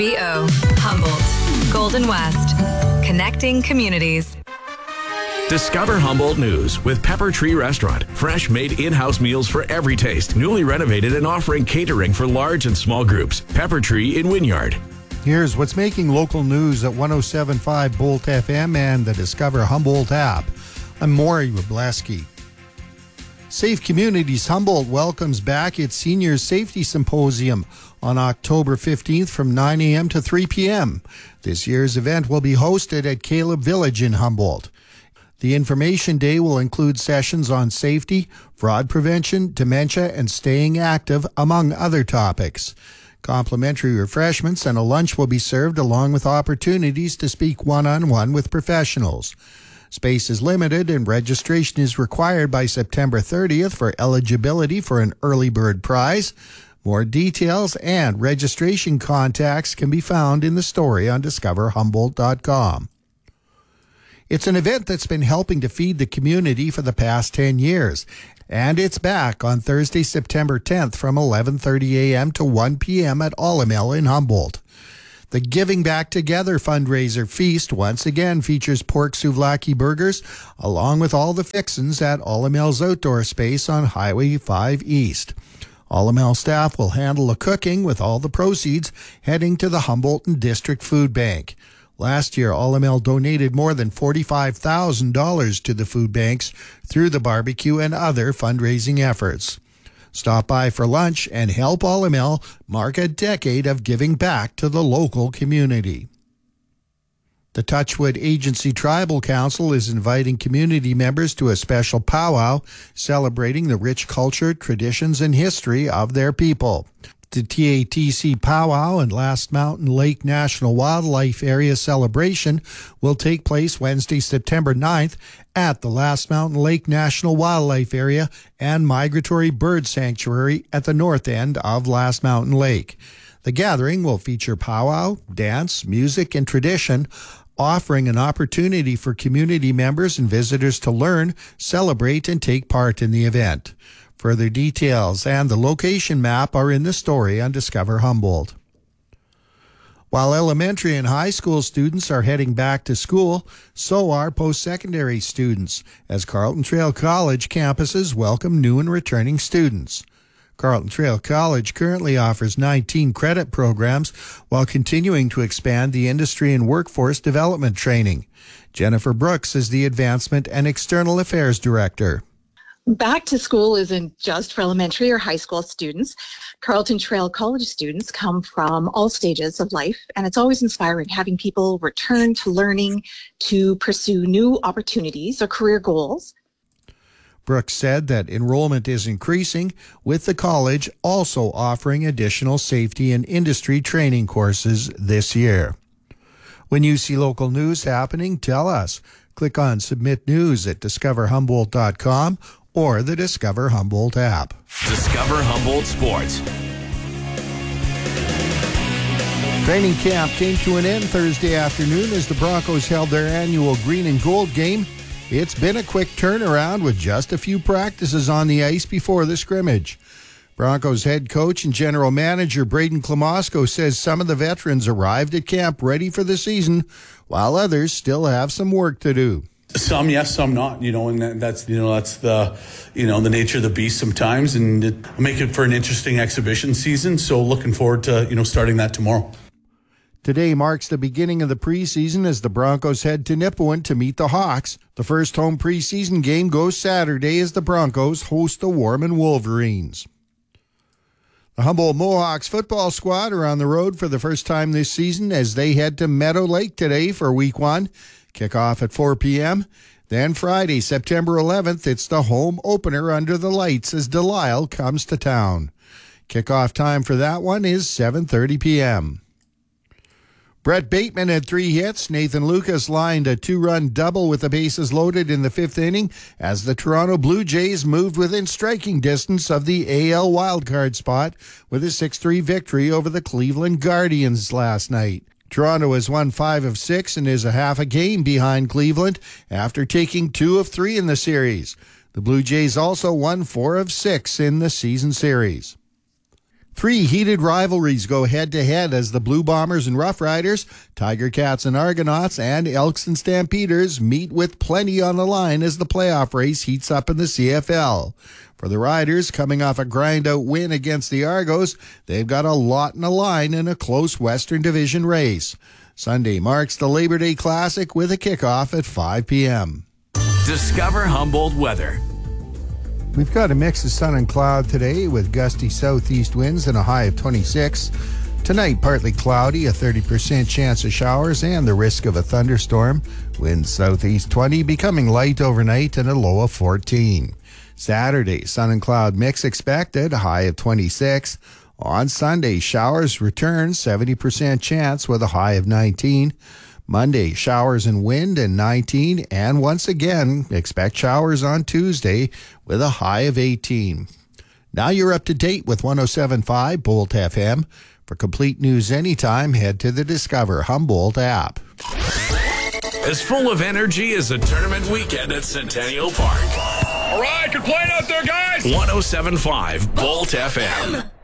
BO, Humboldt, Golden West, connecting communities. Discover Humboldt News with Pepper Tree Restaurant. Fresh made in-house meals for every taste. Newly renovated and offering catering for large and small groups. Pepper Tree in Wynyard. Here's what's making local news at 107.5 Bolt FM and the Discover Humboldt app. I'm Maury Wableski. Safe Communities Humboldt welcomes back its Senior Safety Symposium on October 15th from 9 a.m. to 3 p.m. This year's event will be hosted at Caleb Village in Humboldt. The Information Day will include sessions on safety, fraud prevention, dementia, and staying active, among other topics. Complimentary refreshments and a lunch will be served along with opportunities to speak one-on-one with professionals. Space is limited and registration is required by September 30th for eligibility for an early bird prize. More details and registration contacts can be found in the story on discoverhumboldt.com. It's an event that's been helping to feed the community for the past 10 years, and it's back on Thursday, September 10th from 11:30 a.m. to 1 p.m. at Olymel in Humboldt. The Giving Back Together fundraiser feast once again features pork souvlaki burgers, along with all the fixins at Olymel's outdoor space on Highway 5 East. Olymel staff will handle the cooking, with all the proceeds heading to the Humboldt District Food Bank. Last year, Olymel donated more than $45,000 to the food banks through the barbecue and other fundraising efforts. Stop by for lunch and help Olymel mark a decade of giving back to the local community. The Touchwood Agency Tribal Council is inviting community members to a special powwow celebrating the rich culture, traditions, and history of their people. The TATC Powwow and Last Mountain Lake National Wildlife Area celebration will take place Wednesday, September 9th at the Last Mountain Lake National Wildlife Area and Migratory Bird Sanctuary at the north end of Last Mountain Lake. The gathering will feature powwow, dance, music, and tradition, offering an opportunity for community members and visitors to learn, celebrate, and take part in the event. Further details and the location map are in the story on Discover Humboldt. While elementary and high school students are heading back to school, so are post-secondary students, as Carlton Trail College campuses welcome new and returning students. Carlton Trail College currently offers 19 credit programs while continuing to expand the industry and workforce development training. Jennifer Brooks is the Advancement and External Affairs Director. Back to school isn't just for elementary or high school students. Carlton Trail College students come from all stages of life, and it's always inspiring having people return to learning to pursue new opportunities or career goals. Brooks said that enrollment is increasing, with the college also offering additional safety and industry training courses this year. When you see local news happening, tell us. Click on Submit News at discoverhumboldt.com or the Discover Humboldt app. Discover Humboldt Sports. Training camp came to an end Thursday afternoon as the Broncos held their annual green and gold game. It's been a quick turnaround with just a few practices on the ice before the scrimmage. Broncos head coach and general manager Braden Klamosko says some of the veterans arrived at camp ready for the season, while others still have some work to do. Some yes, some not. And that's the the nature of the beast sometimes, and it'll make it for an interesting exhibition season. So looking forward to starting that tomorrow. Today marks the beginning of the preseason as the Broncos head to Nipawin to meet the Hawks. The first home preseason game goes Saturday as the Broncos host the Warman Wolverines. The Humboldt Mohawks football squad are on the road for the first time this season as they head to Meadow Lake today for Week 1. Kickoff at 4 p.m. Then Friday, September 11th, it's the home opener under the lights as Delisle comes to town. Kickoff time for that one is 7:30 p.m. Brett Bateman had 3 hits. Nathan Lucas lined a 2-run double with the bases loaded in the 5th inning as the Toronto Blue Jays moved within striking distance of the AL wildcard spot with a 6-3 victory over the Cleveland Guardians last night. Toronto has won 5 of 6 and is a half a game behind Cleveland after taking 2 of 3 in the series. The Blue Jays also won 4 of 6 in the season series. 3 heated rivalries go head-to-head as the Blue Bombers and Rough Riders, Tiger Cats and Argonauts, and Elks and Stampeders meet with plenty on the line as the playoff race heats up in the CFL. For the Riders, coming off a grind-out win against the Argos, they've got a lot in the line in a close Western Division race. Sunday marks the Labor Day Classic with a kickoff at 5 p.m. Discover Humboldt weather. We've got a mix of sun and cloud today with gusty southeast winds and a high of 26. Tonight, partly cloudy, a 30% chance of showers and the risk of a thunderstorm. Winds southeast 20, becoming light overnight and a low of 14. Saturday, sun and cloud mix expected, a high of 26. On Sunday, showers return, 70% chance with a high of 19. Monday, showers and wind and 19, and once again, expect showers on Tuesday with a high of 18. Now you're up to date with 107.5 Bolt FM. For complete news anytime, head to the Discover Humboldt app. As full of energy as a tournament weekend at Centennial Park. All right, good playing out there, guys. 107.5 Bolt FM.